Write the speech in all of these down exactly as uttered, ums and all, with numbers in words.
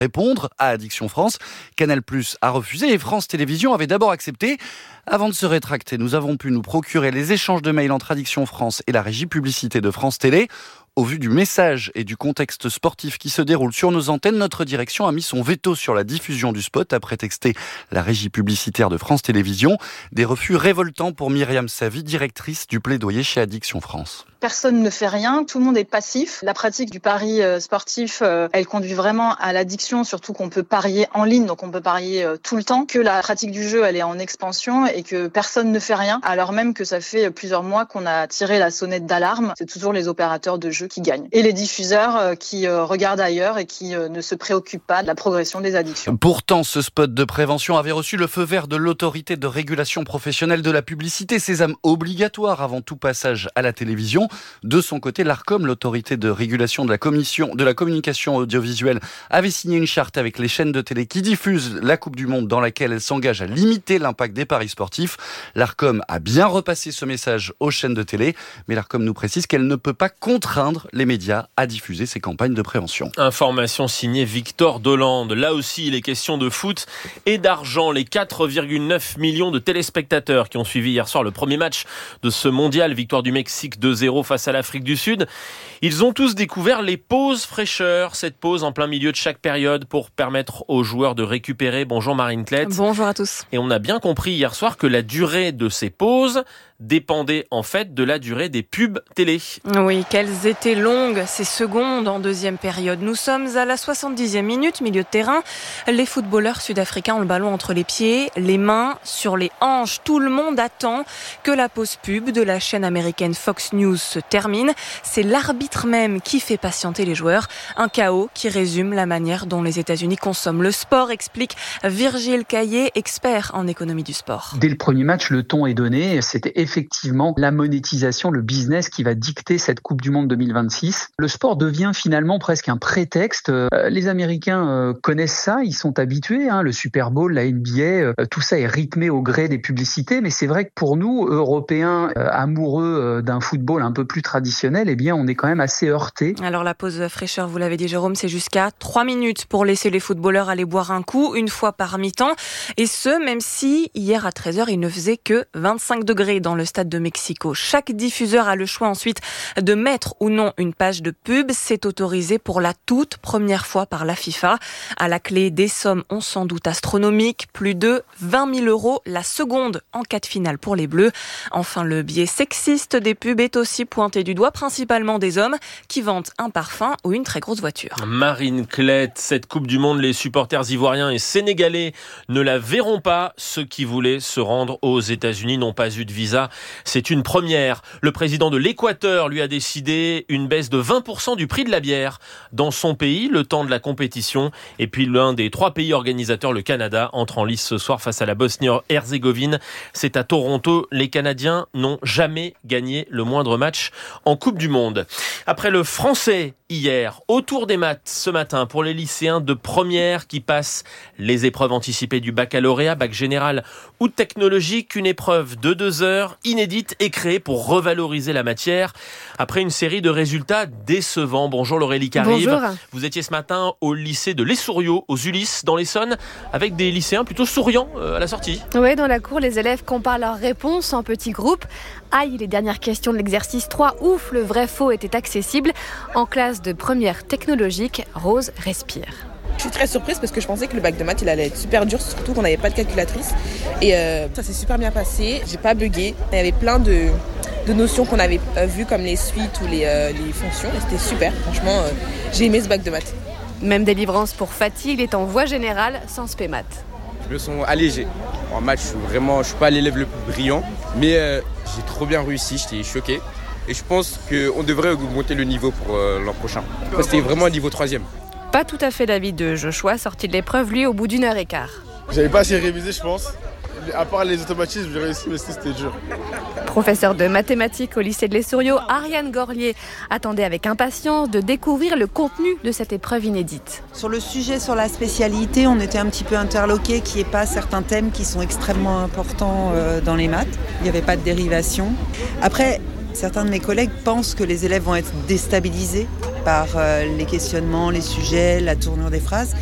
répondre à Addiction France. Canal+ a refusé et France Télévisions avait d'abord accepté. Avant de se rétracter, nous avons pu nous procurer les échanges de mails entre Addiction France et la régie publicité de France Télé. Au vu du message et du contexte sportif qui se déroule sur nos antennes, notre direction a mis son veto sur la diffusion du spot, a prétexté la régie publicitaire de France Télévisions. Des refus révoltants pour Myriam Savy, directrice du plaidoyer chez Addiction France. Personne ne fait rien, tout le monde est passif. La pratique du pari sportif, elle conduit vraiment à l'addiction, surtout qu'on peut parier en ligne, donc on peut parier tout le temps. Que la pratique du jeu, elle est en expansion et que personne ne fait rien, alors même que ça fait plusieurs mois qu'on a tiré la sonnette d'alarme. C'est toujours les opérateurs de jeu qui gagnent. Et les diffuseurs qui regardent ailleurs et qui ne se préoccupent pas de la progression des addictions. Pourtant, ce spot de prévention avait reçu le feu vert de l'autorité de régulation professionnelle de la publicité, sésame obligatoire avant tout passage à la télévision. De son côté, l'Arcom, l'autorité de régulation de la commission de la communication audiovisuelle, avait signé une charte avec les chaînes de télé qui diffusent la Coupe du Monde dans laquelle elle s'engage à limiter l'impact des paris sportifs. L'Arcom a bien repassé ce message aux chaînes de télé, mais l'Arcom nous précise qu'elle ne peut pas contraindre les médias à diffuser ces campagnes de prévention. Information signée Victor Dolande. Là aussi, il est question de foot et d'argent. Les quatre virgule neuf millions de téléspectateurs qui ont suivi hier soir le premier match de ce mondial, victoire du Mexique deux zéro face à l'Afrique du Sud. Ils ont tous découvert les pauses fraîcheur, cette pause en plein milieu de chaque période pour permettre aux joueurs de récupérer. Bonjour Marine Klett. Bonjour à tous. Et on a bien compris hier soir que la durée de ces pauses dépendait en fait de la durée des pubs télé. Oui, qu'elles étaient longues ces secondes en deuxième période. Nous sommes à la soixante-dixième minute, milieu de terrain. Les footballeurs sud-africains ont le ballon entre les pieds, les mains sur les hanches. Tout le monde attend que la pause pub de la chaîne américaine Fox News se termine. C'est l'arbitre même qui fait patienter les joueurs. Un chaos qui résume la manière dont les États-Unis consomment le sport, explique Virgile Caillé, expert en économie du sport. Dès le premier match, le ton est donné. C'était effectivement la monétisation, le business qui va dicter cette Coupe du Monde deux mille vingt-six. Le sport devient finalement presque un prétexte. Euh, les Américains euh, connaissent ça, ils sont habitués. Hein, le Super Bowl, la N B A, euh, tout ça est rythmé au gré des publicités. Mais c'est vrai que pour nous, Européens euh, amoureux euh, d'un football un peu plus traditionnel, eh bien, on est quand même assez heurtés. Alors la pause fraîcheur, vous l'avez dit Jérôme, c'est jusqu'à trois minutes pour laisser les footballeurs aller boire un coup une fois par mi-temps. Et ce, même si hier à treize heures, il ne faisait que vingt-cinq degrés dans le stade de Mexico. Chaque diffuseur a le choix ensuite de mettre ou non une page de pub. C'est autorisé pour la toute première fois par la FIFA. À la clé, des sommes ont sans doute astronomiques. Plus de vingt mille euros la seconde en cas de finale pour les Bleus. Enfin, le biais sexiste des pubs est aussi pointé du doigt, principalement des hommes qui vendent un parfum ou une très grosse voiture. Marine Klett, cette Coupe du Monde, les supporters ivoiriens et sénégalais ne la verront pas. Ceux qui voulaient se rendre aux États-Unis n'ont pas eu de visa. C'est une première. Le président de l'Équateur lui a décidé une baisse de vingt pour cent du prix de la bière dans son pays, le temps de la compétition. Et puis l'un des trois pays organisateurs, le Canada, entre en lice ce soir face à la Bosnie-Herzégovine. C'est à Toronto. Les Canadiens n'ont jamais gagné le moindre match en Coupe du Monde. Après le français hier, autour des maths ce matin pour les lycéens de première qui passent les épreuves anticipées du baccalauréat, bac général ou technologique, une épreuve de deux heures inédite est créée pour revaloriser la matière après une série de résultats décevants. Bonjour Laurélie Caribe. Bonjour. Vous étiez ce matin au lycée de l'Essouriau, aux Ulysses, dans l'Essonne, avec des lycéens plutôt souriants à la sortie. Oui, dans la cour, les élèves comparent leurs réponses en petits groupes. Aïe, les dernières questions de l'exercice trois, ouf, le vrai-faux était accessible. En classe de première technologique, Rose respire. Je suis très surprise parce que je pensais que le bac de maths il allait être super dur, surtout qu'on n'avait pas de calculatrice. Et euh, ça s'est super bien passé, j'ai pas bugué. Il y avait plein de, de notions qu'on avait euh, vues comme les suites ou les, euh, les fonctions. Et c'était super, franchement, euh, j'ai aimé ce bac de maths. Même délivrance pour Fatih, il est en voie générale sans spé maths. Je me sens allégé. En maths, je suis vraiment, je suis pas l'élève le plus brillant, mais euh, j'ai trop bien réussi, j'étais choqué. Et je pense qu'on devrait augmenter le niveau pour euh, l'an prochain. Parce que c'était vraiment un niveau troisième. Pas tout à fait l'avis de Joshua, sorti de l'épreuve, lui, au bout d'une heure et quart. J'avais pas assez révisé, je pense. À part les automatismes, j'ai réussi, mais c'était dur. Professeur de mathématiques au lycée de l'Essouriau, Ariane Gorlier attendait avec impatience de découvrir le contenu de cette épreuve inédite. Sur le sujet, sur la spécialité, on était un petit peu interloqués qu'il n'y ait pas certains thèmes qui sont extrêmement importants dans les maths. Il n'y avait pas de dérivation. Après, certains de mes collègues pensent que les élèves vont être déstabilisés par les questionnements, les sujets, la tournure des phrases.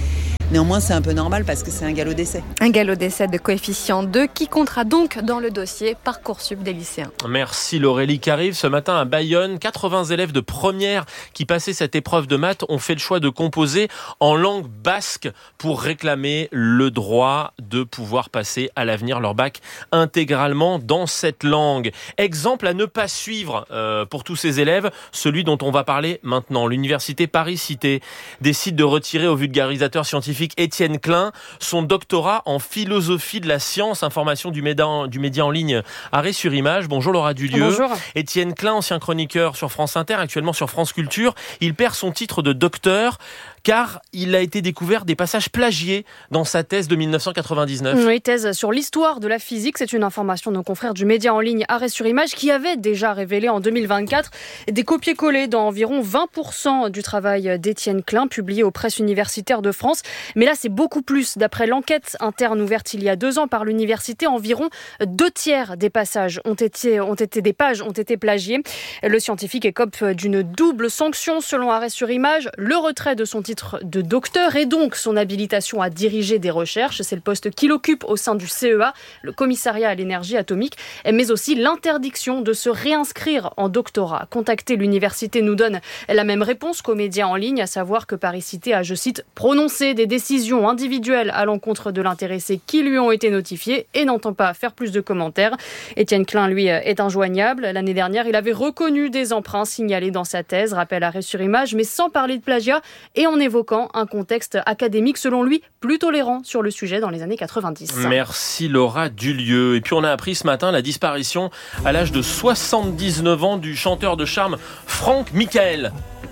Néanmoins, c'est un peu normal parce que c'est un galop d'essai. Un galop d'essai de coefficient deux qui comptera donc dans le dossier Parcoursup des lycéens. Merci Laurélie Carive. Ce matin à Bayonne, quatre-vingts élèves de première qui passaient cette épreuve de maths ont fait le choix de composer en langue basque pour réclamer le droit de pouvoir passer à l'avenir leur bac intégralement dans cette langue. Exemple à ne pas suivre euh, pour tous ces élèves, celui dont on va parler maintenant. L'université Paris-Cité décide de retirer au vulgarisateur scientifique Étienne Klein son doctorat en philosophie de la science. Information du média, du média en ligne Arrêt sur Image. Bonjour Laura Dulieu. Bonjour. Étienne Klein, ancien chroniqueur sur France Inter, actuellement sur France Culture. Il perd son titre de docteur car il a été découvert des passages plagiés dans sa thèse de dix-neuf cent quatre-vingt-dix-neuf. Oui, thèse sur l'histoire de la physique. C'est une information de nos confrères du média en ligne Arrêt sur Image qui avait déjà révélé en deux mille vingt-quatre des copier-coller dans environ vingt pour cent du travail d'Étienne Klein publié aux presses universitaires de France. Mais là, c'est beaucoup plus. D'après l'enquête interne ouverte il y a deux ans par l'université, environ deux tiers des passages ont été, ont été, des pages ont été plagiées. Le scientifique écope d'une double sanction selon Arrêt sur Image, le retrait de son titre de docteur et donc son habilitation à diriger des recherches. C'est le poste qu'il occupe au sein du C E A, le commissariat à l'énergie atomique, mais aussi l'interdiction de se réinscrire en doctorat. Contacter l'université nous donne la même réponse qu'aux médias en ligne, à savoir que Paris-Cité a, je cite, prononcé des décisions individuelles à l'encontre de l'intéressé qui lui ont été notifiées et n'entend pas faire plus de commentaires. Étienne Klein, lui, est injoignable. L'année dernière, il avait reconnu des emprunts signalés dans sa thèse, rappel Arrêt sur Image, mais sans parler de plagiat et en évoquant un contexte académique, selon lui, plus tolérant sur le sujet dans les années quatre-vingt-dix. Merci Laura Dulieu. Et puis on a appris ce matin la disparition à l'âge de soixante-dix-neuf ans du chanteur de charme Franck Michael.